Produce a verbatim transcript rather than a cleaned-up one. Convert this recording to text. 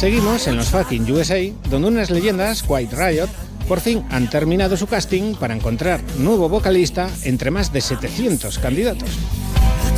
Seguimos en los fucking U S A, donde unas leyendas, Quiet Riot, por fin han terminado su casting para encontrar nuevo vocalista entre más de setecientos candidatos.